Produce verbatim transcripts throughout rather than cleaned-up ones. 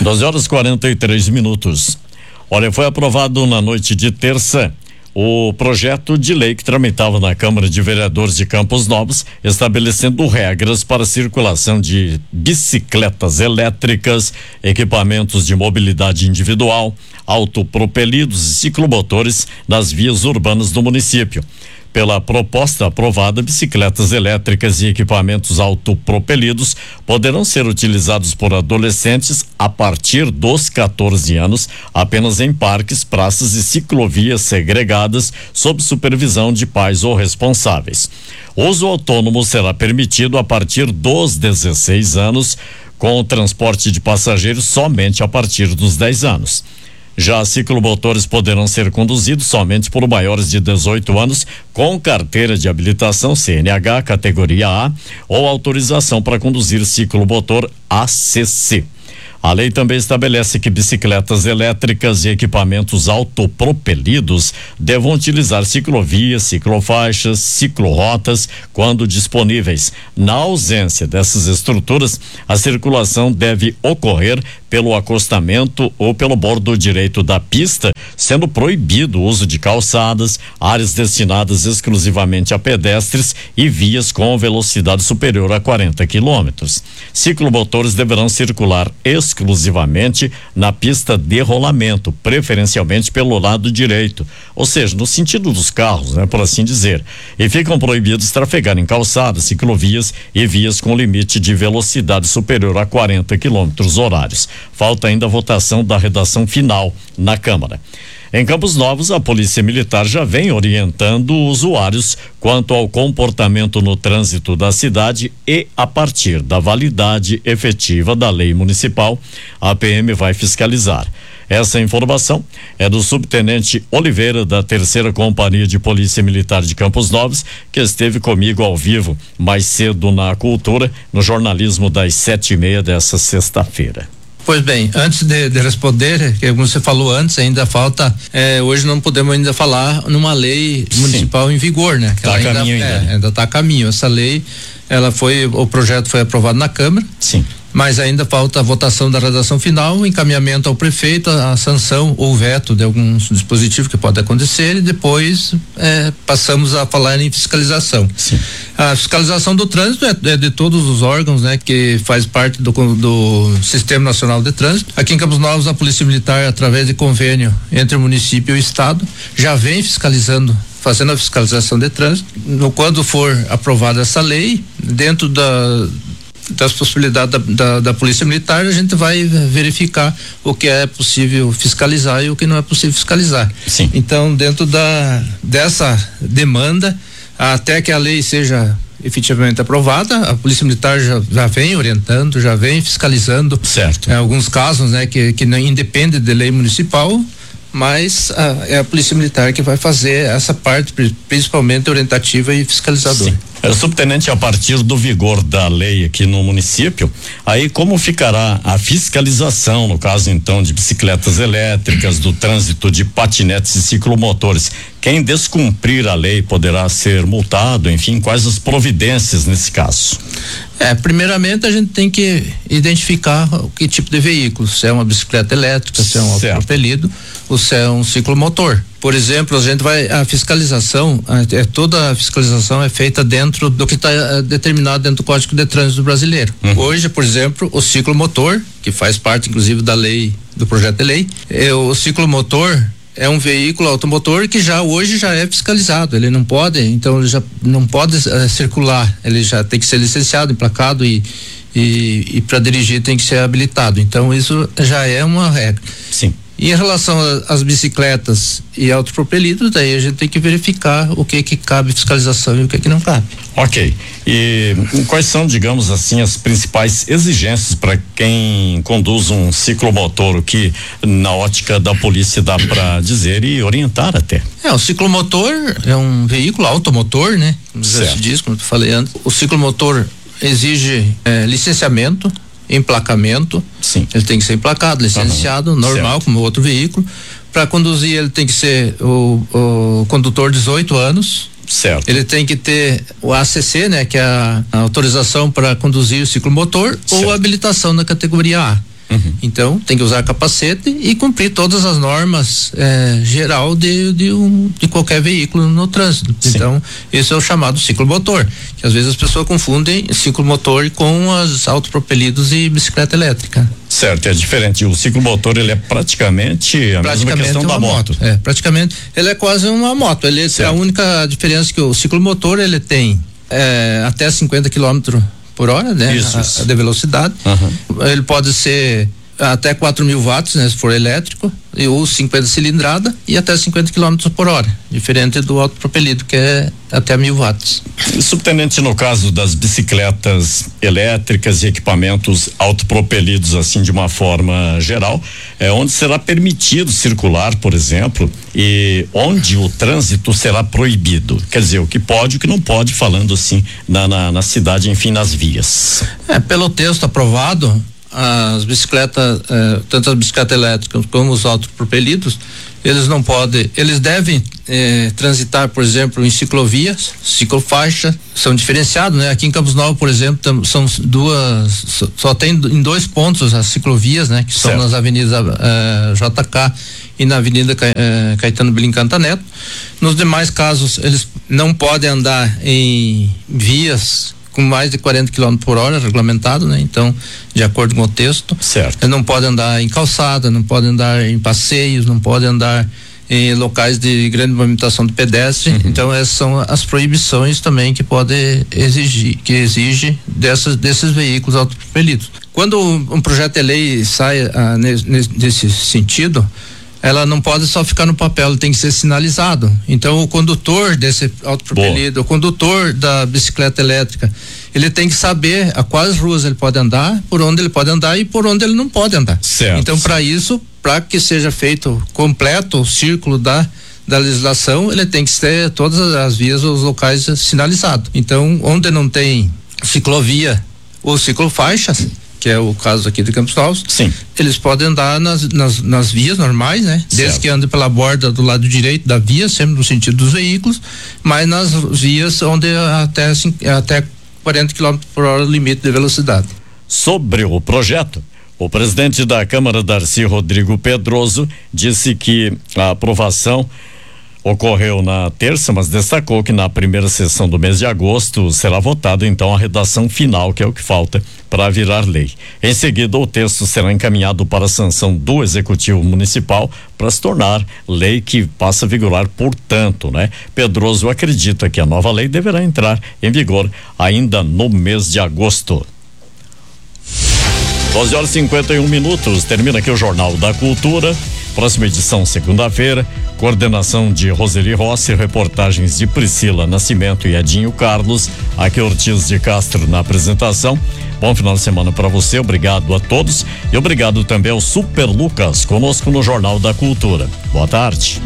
doze horas e quarenta e três minutos. Olha, foi aprovado na noite de terça o projeto de lei que tramitava na Câmara de Vereadores de Campos Novos, estabelecendo regras para a circulação de bicicletas elétricas, equipamentos de mobilidade individual, autopropelidos e ciclomotores nas vias urbanas do município. Pela proposta aprovada, bicicletas elétricas e equipamentos autopropelidos poderão ser utilizados por adolescentes a partir dos quatorze anos, apenas em parques, praças e ciclovias segregadas, sob supervisão de pais ou responsáveis. O uso autônomo será permitido a partir dos dezesseis anos, com o transporte de passageiros somente a partir dos dez anos. Já ciclomotores poderão ser conduzidos somente por maiores de dezoito anos com carteira de habilitação C N H categoria A ou autorização para conduzir ciclomotor A C C. A lei também estabelece que bicicletas elétricas e equipamentos autopropelidos devam utilizar ciclovias, ciclofaixas, ciclorotas quando disponíveis. Na ausência dessas estruturas, a circulação deve ocorrer pelo acostamento ou pelo bordo direito da pista, sendo proibido o uso de calçadas, áreas destinadas exclusivamente a pedestres e vias com velocidade superior a quarenta quilômetros. Ciclomotores deverão circular exclusivamente na pista de rolamento, preferencialmente pelo lado direito, ou seja, no sentido dos carros, né, por assim dizer, e ficam proibidos trafegar em calçadas, ciclovias e vias com limite de velocidade superior a quarenta quilômetros horários. Falta ainda a votação da redação final na Câmara. Em Campos Novos, a Polícia Militar já vem orientando usuários quanto ao comportamento no trânsito da cidade e, a partir da validade efetiva da lei municipal, a P M vai fiscalizar. Essa informação é do subtenente Oliveira, da terceira Companhia de Polícia Militar de Campos Novos, que esteve comigo ao vivo mais cedo na Cultura, no jornalismo das sete e meia dessa sexta-feira. Pois bem, antes de, de responder, que como você falou antes, ainda falta, é, hoje não podemos ainda falar numa lei municipal Sim. em vigor, né? Está a ainda, caminho ainda. É, ainda está a caminho. Essa lei, ela foi, o projeto foi aprovado na Câmara. Sim. Mas ainda falta a votação da redação final, o encaminhamento ao prefeito, a, a sanção ou veto de alguns dispositivos que pode acontecer e depois é, passamos a falar em fiscalização. Sim. A fiscalização do trânsito é, é de todos os órgãos, né, que faz parte do, do Sistema Nacional de Trânsito. Aqui em Campos Novos, a Polícia Militar, através de convênio entre o município e o estado, já vem fiscalizando, fazendo a fiscalização de trânsito. No, quando for aprovada essa lei, dentro da das possibilidades da, da, da Polícia Militar, a gente vai verificar o que é possível fiscalizar e o que não é possível fiscalizar. Sim. Então, dentro da dessa demanda, até que a lei seja efetivamente aprovada, a Polícia Militar já, já vem orientando, já vem fiscalizando. Certo. Em alguns casos, né, que, que não independe de lei municipal, mas a, é a Polícia Militar que vai fazer essa parte, principalmente orientativa e fiscalizadora. Sim. É, subtenente, a partir do vigor da lei aqui no município, aí como ficará a fiscalização, no caso então de bicicletas elétricas, do trânsito de patinetes e ciclomotores? Quem descumprir a lei poderá ser multado, enfim, quais as providências nesse caso? É, primeiramente a gente tem que identificar o que tipo de veículo, se é uma bicicleta elétrica, se é um autopropelido ou se é um ciclomotor. Por exemplo, a gente vai, a fiscalização, é, toda a fiscalização é feita dentro do que está é, determinado dentro do Código de Trânsito Brasileiro. Uhum. Hoje, por exemplo, o ciclomotor, que faz parte inclusive da lei, do projeto de lei, é, o ciclomotor é um veículo automotor que já hoje já é fiscalizado, ele não pode, então ele já não pode uh, circular, ele já tem que ser licenciado, emplacado e e, e para dirigir tem que ser habilitado, então isso já é uma regra. Sim. E em relação às bicicletas e autopropelidos, daí a gente tem que verificar o que que cabe fiscalização e o que que não cabe. Ok. E quais são, digamos assim, as principais exigências para quem conduz um ciclomotor, o que na ótica da polícia dá para dizer e orientar até? É, o ciclomotor é um veículo automotor, né? Já se diz, como eu falei antes. O ciclomotor exige é, licenciamento, emplacamento. Sim. Ele tem que ser emplacado, licenciado, uhum. normal, certo. Como outro veículo. Para conduzir, ele tem que ser o, o condutor dezoito anos. Certo. Ele tem que ter o A C C, né, que é a, a autorização para conduzir o ciclomotor, certo. Ou a habilitação na categoria A. Uhum. Então tem que usar capacete e cumprir todas as normas é, geral de, de, um, de qualquer veículo no trânsito. Sim. Então esse é o chamado ciclomotor, que às vezes as pessoas confundem ciclomotor com as autopropelidos e bicicleta elétrica. Certo, é diferente. O ciclomotor, ele é praticamente a praticamente mesma questão da moto. moto. É, praticamente, ele é quase uma moto. Ele é a única diferença que o ciclomotor, ele tem é, até cinquenta quilômetros por hora, né? Isso, a, isso. a de velocidade. Uhum. Ele pode ser até quatro mil watts, né? Se for elétrico, e, ou cinquenta cilindrada e até cinquenta quilômetros por hora. Diferente do autopropelido, que é até mil watts. Subtenente, no caso das bicicletas elétricas e equipamentos autopropelidos, assim, de uma forma geral, é onde será permitido circular, por exemplo, e onde o trânsito será proibido. Quer dizer, o que pode e o que não pode, falando assim, na, na, na cidade, enfim, nas vias. É, pelo texto aprovado, as bicicletas, eh, tanto as bicicletas elétricas como os autopropelidos, eles não podem, eles devem eh, transitar, por exemplo, em ciclovias, ciclofaixa, são diferenciados, né? Aqui em Campos Novos, por exemplo, tam, são duas, só, só tem em dois pontos as ciclovias, né? Que são certo. Nas avenidas eh, J K e na Avenida eh, Caetano Bilincanta Neto. Nos demais casos, eles não podem andar em vias com mais de quarenta quilômetros por hora, regulamentado, né? Então, de acordo com o texto. Certo. Não pode andar em calçada, não pode andar em passeios, não pode andar em locais de grande movimentação de pedestre. Uhum. Então, essas são as proibições também que pode exigir, que exige dessas, desses veículos autopropelidos. Quando um projeto de lei sai ah, nesse, nesse sentido, ela não pode só ficar no papel, ela tem que ser sinalizado. Então o condutor desse autopropelido, Boa. o condutor da bicicleta elétrica, ele tem que saber a quais ruas ele pode andar, por onde ele pode andar e por onde ele não pode andar. Certo. Então, para isso, para que seja feito completo o círculo da da legislação, ele tem que ter todas as vias, os locais sinalizados. Então, onde não tem ciclovia ou ciclofaixas, que é o caso aqui de Campos Novos, Sim. eles podem andar nas, nas, nas vias normais, né? Certo. Desde que andem pela borda do lado direito da via, sempre no sentido dos veículos, mas nas vias onde até, até quarenta quilômetros por hora o limite de velocidade. Sobre o projeto, o presidente da Câmara, Darcy Rodrigo Pedroso, disse que a aprovação ocorreu na terça, mas destacou que na primeira sessão do mês de agosto será votada então a redação final, que é o que falta para virar lei. Em seguida, o texto será encaminhado para a sanção do Executivo Municipal para se tornar lei que passa a vigorar, portanto, né? Pedroso acredita que a nova lei deverá entrar em vigor ainda no mês de agosto. doze horas e cinquenta e um minutos, termina aqui o Jornal da Cultura. Próxima edição, segunda-feira, coordenação de Roseli Rossi, reportagens de Priscila Nascimento e Edinho Carlos, aqui Ortiz de Castro na apresentação. Bom final de semana para você, obrigado a todos e obrigado também ao Super Lucas, conosco no Jornal da Cultura. Boa tarde.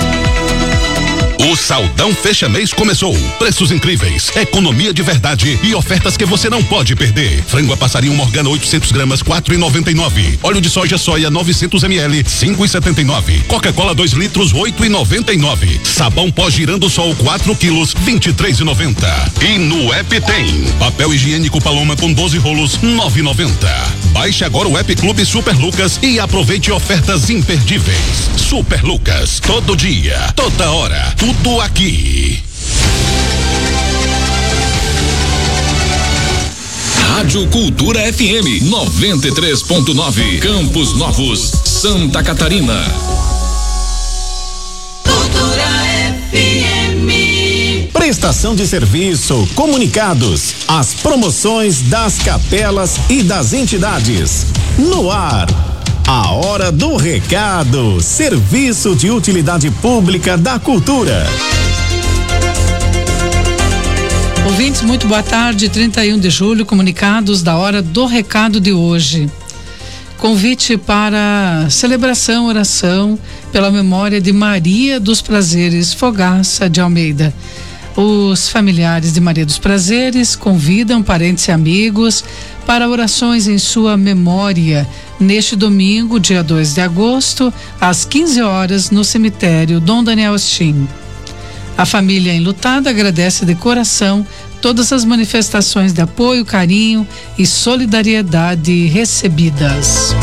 O Saldão Fecha Mês começou. Preços incríveis, economia de verdade e ofertas que você não pode perder. Frango a passarinho Morgana oitocentos gramas, quatro e noventa e nove. Óleo de soja soia novecentos mililitros, cinco e setenta e nove. Coca-Cola dois litros, oito e noventa e nove. Sabão pó Girando Sol quatro quilos, vinte e três e noventa. E no app tem papel higiênico Paloma com doze rolos, nove e noventa. Baixe agora o app Clube Super Lucas e aproveite ofertas imperdíveis. Super Lucas, todo dia, toda hora, tudo aqui. Rádio Cultura F M noventa e três ponto nove, Campos Novos, Santa Catarina. Cultura F M. Prestação de serviço, comunicados, as promoções das capelas e das entidades. No ar, a hora do recado, serviço de utilidade pública da cultura. Ouvintes, muito boa tarde, trinta e um de julho, comunicados da hora do recado de hoje. Convite para celebração, oração pela memória de Maria dos Prazeres Fogaça de Almeida. Os familiares de Maria dos Prazeres convidam parentes e amigos para orações em sua memória neste domingo, dia dois de agosto, às quinze horas, no cemitério Dom Daniel Stim. A família enlutada agradece de coração todas as manifestações de apoio, carinho e solidariedade recebidas.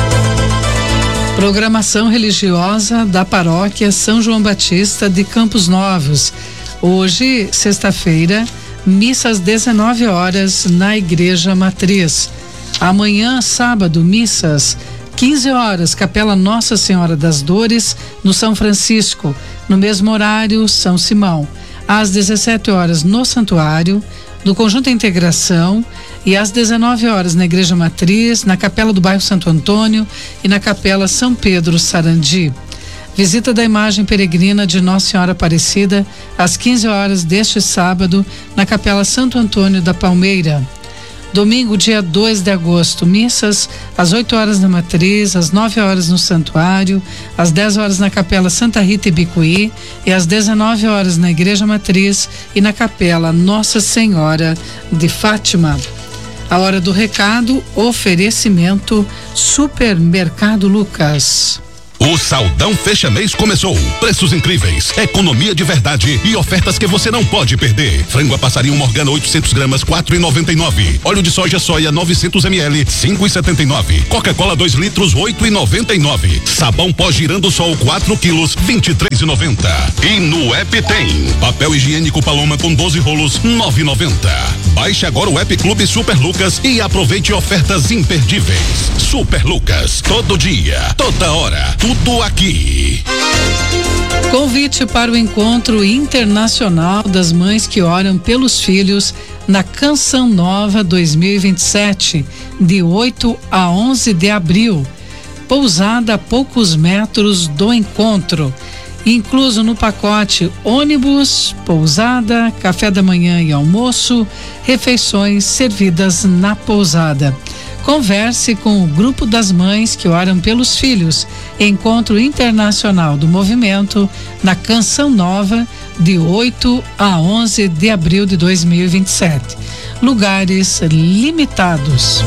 Programação religiosa da Paróquia São João Batista de Campos Novos. Hoje, sexta-feira, missa às dezenove horas na Igreja Matriz. Amanhã, sábado, missas quinze horas, Capela Nossa Senhora das Dores, no São Francisco. No mesmo horário, São Simão. Às dezessete horas, no Santuário, do Conjunto Integração, e às dezenove horas, na Igreja Matriz, na Capela do Bairro Santo Antônio e na Capela São Pedro Sarandi. Visita da imagem peregrina de Nossa Senhora Aparecida, às quinze horas deste sábado, na Capela Santo Antônio da Palmeira. Domingo, dia dois de agosto, missas às oito horas na Matriz, às nove horas no Santuário, às dez horas na Capela Santa Rita e Bicuí e às dezenove horas na Igreja Matriz e na Capela Nossa Senhora de Fátima. A hora do recado, oferecimento Supermercado Lucas. O Saldão Fecha Mês começou. Preços incríveis, economia de verdade e ofertas que você não pode perder. Frango a passarinho Morgana oitocentos gramas, quatro e noventa e nove. Óleo de soja soia novecentos mililitros, cinco e setenta e nove. Coca-Cola dois litros, oito e noventa e nove. Sabão pó Girando Sol quatro quilos, vinte e três e noventa. E no app tem papel higiênico Paloma com doze rolos, nove e noventa. Baixe agora o app Clube Super Lucas e aproveite ofertas imperdíveis. Super Lucas, todo dia, toda hora, tudo aqui. Convite para o encontro internacional das mães que oram pelos filhos na Canção Nova dois mil e vinte e sete, de oito a onze de abril. Pousada a poucos metros do encontro. Incluso no pacote ônibus, pousada, café da manhã e almoço, refeições servidas na pousada. Converse com o grupo das mães que oram pelos filhos. Encontro internacional do movimento na Canção Nova, de oito a onze de abril de dois mil e vinte e sete. Lugares limitados.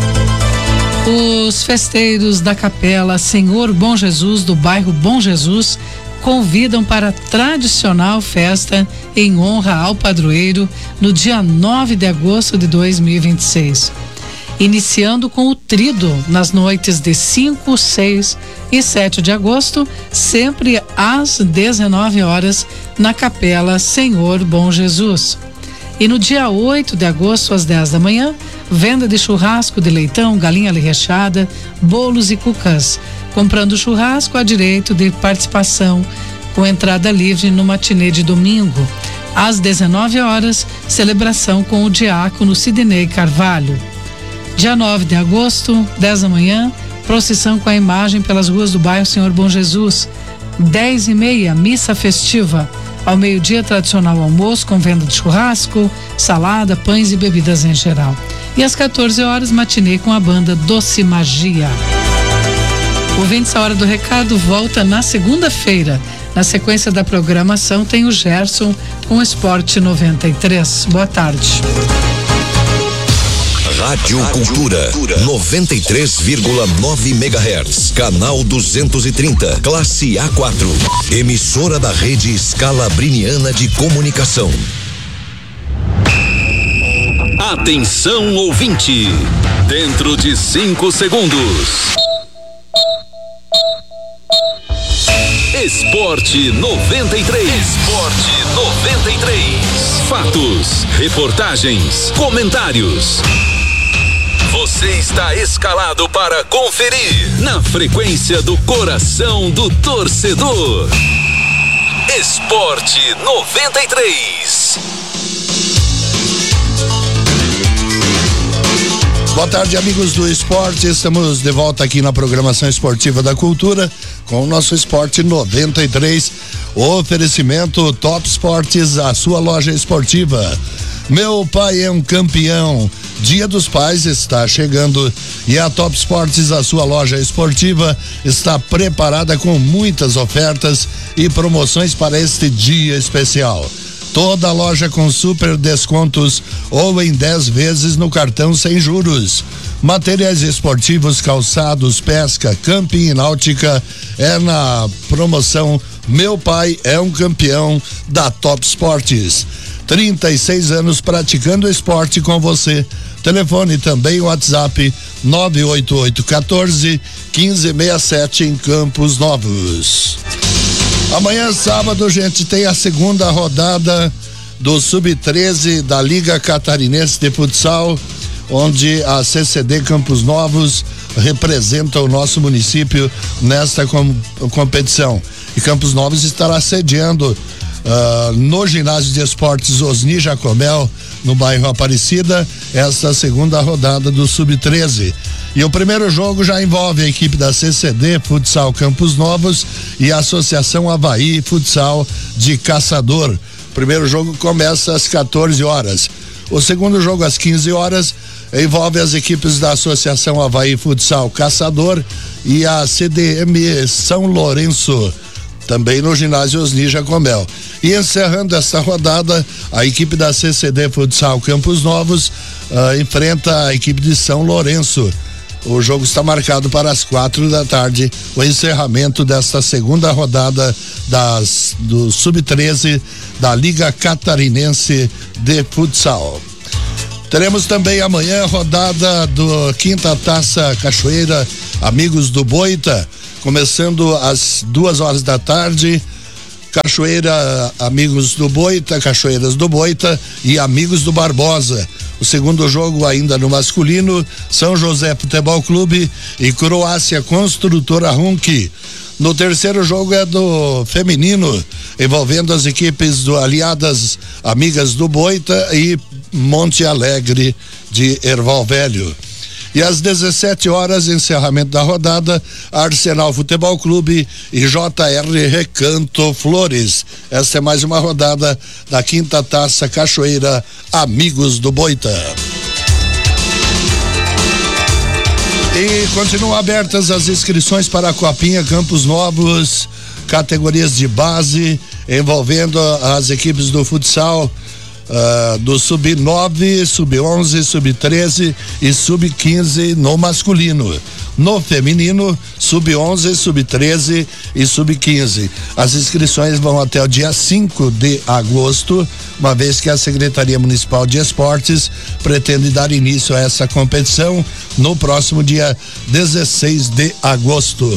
Os festeiros da Capela Senhor Bom Jesus, do bairro Bom Jesus, convidam para a tradicional festa em honra ao padroeiro no dia nove de agosto de dois mil e vinte e seis. Iniciando com o Tríduo nas noites de cinco, seis e sete de agosto, sempre às dezenove horas, na Capela Senhor Bom Jesus. E no dia oito de agosto, às dez da manhã, venda de churrasco de leitão, galinha recheada, bolos e cucas. Comprando churrasco, há direito de participação com entrada livre no matinê de domingo. Às dezenove horas, celebração com o diácono Sidney Carvalho. Dia nove de agosto, dez da manhã, procissão com a imagem pelas ruas do bairro Senhor Bom Jesus. dez e meia, missa festiva. Ao meio-dia, tradicional almoço com venda de churrasco, salada, pães e bebidas em geral. E às quatorze horas, matinê com a banda Doce Magia. Ouvintes, a hora do recado volta na segunda-feira. Na sequência da programação tem o Gerson com o Esporte noventa e três. Boa tarde. Rádio Cultura, noventa e três vírgula nove megahertz, canal duzentos e trinta, classe A quatro, emissora da rede Scalabriniana de Comunicação. Atenção, ouvinte, dentro de cinco segundos. Esporte noventa e três. Esporte noventa e três. Fatos, reportagens, comentários. Você está escalado para conferir na frequência do coração do torcedor. Esporte noventa e três. Boa tarde, amigos do esporte. Estamos de volta aqui na programação esportiva da Cultura com o nosso Esporte noventa e três. Oferecimento Top Esportes, a sua loja esportiva. Meu pai é um campeão. Dia dos Pais está chegando e a Top Esportes, a sua loja esportiva, está preparada com muitas ofertas e promoções para este dia especial. Toda loja com super descontos ou em dez vezes no cartão sem juros. Materiais esportivos, calçados, pesca, camping e náutica é na promoção Meu pai é um campeão da Top Esportes. trinta e seis anos praticando esporte com você. Telefone também WhatsApp nove oito oito um quatro um cinco seis sete em Campos Novos. Amanhã, sábado, gente, tem a segunda rodada do sub treze da Liga Catarinense de Futsal, onde a C C D Campos Novos representa o nosso município nesta com, competição. E Campos Novos estará sediando Uh, no ginásio de esportes Osni Jacomel, no bairro Aparecida, esta segunda rodada do sub treze. E o primeiro jogo já envolve a equipe da C C D Futsal Campos Novos e a Associação Avaí Futsal de Caçador. O primeiro jogo começa às quatorze horas. O segundo jogo às quinze horas envolve as equipes da Associação Avaí Futsal Caçador e a C D M São Lourenço, também no ginásio Osni Jacomel. E encerrando esta rodada, a equipe da C C D Futsal Campos Novos uh, enfrenta a equipe de São Lourenço. O jogo está marcado para as quatro da tarde, o encerramento desta segunda rodada das, do sub treze da Liga Catarinense de Futsal. Teremos também amanhã a rodada do Quinta Taça Cachoeira Amigos do Boita, começando às duas horas da tarde. Cachoeira Amigos do Boita, Cachoeiras do Boita e Amigos do Barbosa. O segundo jogo ainda no masculino, São José Futebol Clube e Croácia Construtora Runke. No terceiro jogo é do feminino, envolvendo as equipes do Aliadas Amigas do Boita e Monte Alegre de Erval Velho. E às dezessete horas, encerramento da rodada, Arsenal Futebol Clube e J R Recanto Flores. Esta é mais uma rodada da Quinta Taça Cachoeira Amigos do Boita. E continuam abertas as inscrições para a Copinha Campos Novos, categorias de base, envolvendo as equipes do futsal. Uh, do sub nove, sub onze, sub treze e sub quinze no masculino. No feminino, sub onze, sub treze e sub quinze. As inscrições vão até o dia cinco de agosto, uma vez que a Secretaria Municipal de Esportes pretende dar início a essa competição no próximo dia dezesseis de agosto.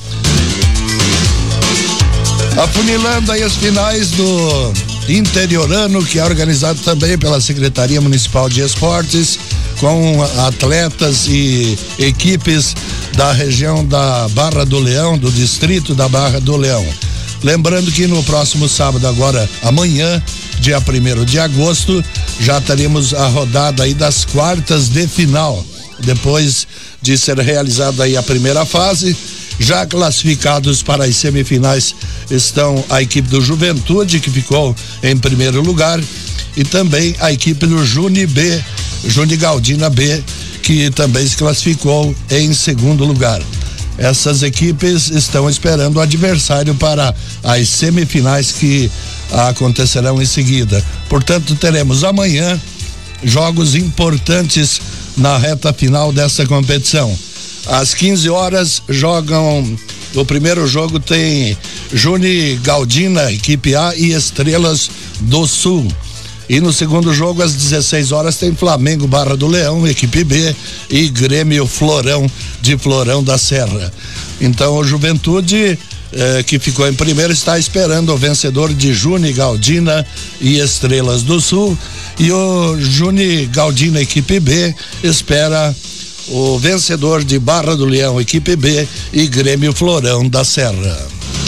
Afunilando aí as finais do Interiorano, que é organizado também pela Secretaria Municipal de Esportes, com atletas e equipes da região da Barra do Leão, do distrito da Barra do Leão. Lembrando que no próximo sábado, agora amanhã, dia primeiro de agosto, já teremos a rodada aí das quartas de final, depois de ser realizada aí a primeira fase. Já classificados para as semifinais estão a equipe do Juventude, que ficou em primeiro lugar, e também a equipe do Juni B, Juni Galdina B, que também se classificou em segundo lugar. Essas equipes estão esperando o adversário para as semifinais que acontecerão em seguida. Portanto, teremos amanhã jogos importantes na reta final dessa competição. Às quinze horas jogam, o primeiro jogo tem Juni Galdina, equipe A, e Estrelas do Sul. E no segundo jogo, às dezesseis horas, tem Flamengo Barra do Leão, equipe B, e Grêmio Florão, de Florão da Serra. Então, o Juventude, eh, que ficou em primeiro, está esperando o vencedor de Juni Galdina e Estrelas do Sul. E o Juni Galdina, equipe B, espera o vencedor de Barra do Leão, equipe B, e Grêmio Florão da Serra.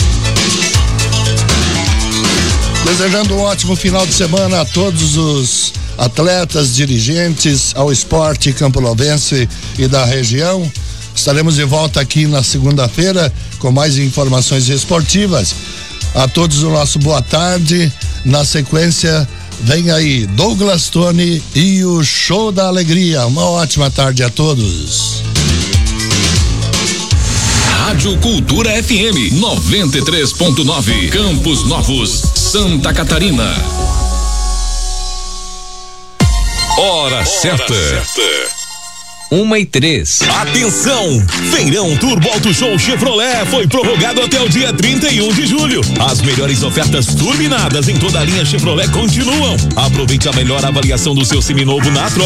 Desejando um ótimo final de semana a todos os atletas, dirigentes, ao esporte camponovense e da região. Estaremos de volta aqui na segunda-feira com mais informações esportivas. A todos o nosso boa tarde. Na sequência, vem aí Douglas Tony e o Show da Alegria. Uma ótima tarde a todos. Rádio Cultura F M noventa e três ponto nove, Campos Novos, Santa Catarina. Hora, Hora certa. certa. uma e três. Atenção! Feirão Turbo Auto Show Chevrolet foi prorrogado até o dia trinta e um de julho. As melhores ofertas turbinadas em toda a linha Chevrolet continuam. Aproveite a melhor avaliação do seu seminovo na troca